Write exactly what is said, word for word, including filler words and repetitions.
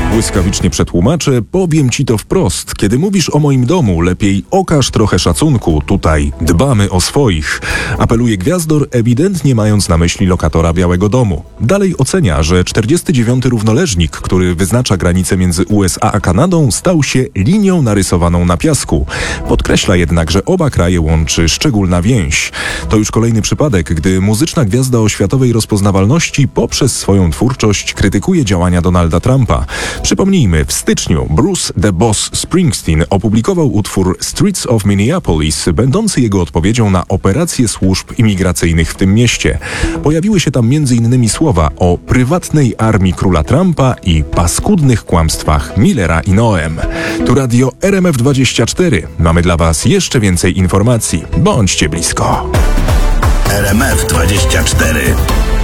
Błyskawicznie przetłumaczę, powiem ci to wprost. Kiedy mówisz o moim domu, lepiej okaż trochę szacunku. Tutaj dbamy o swoich. Apeluje Gwiazdor, ewidentnie mając na myśli lokatora Białego Domu. Dalej ocenia, że czterdziesty dziewiąty równoleżnik, który wyznacza granicę między U S A a Kanadą, stał się linią narysowaną na piasku. Podkreśla jednak, że oba kraje łączy szczególna więź. To już kolejny przypadek, gdy muzyczna gwiazda o światowej rozpoznawalności poprzez swoją twórczość krytykuje działania Donalda Trumpa. Przypomnijmy, w styczniu Bruce The Boss Springsteen opublikował utwór Streets of Minneapolis, będący jego odpowiedzią na operacje służb imigracyjnych w tym mieście. Pojawiły się tam między innymi słowa o prywatnej armii króla Trumpa i paskudnych kłamstwach Millera i Noem. Tu radio R M F dwadzieścia cztery. Mamy dla Was jeszcze więcej informacji. Bądźcie blisko. R M F dwadzieścia cztery.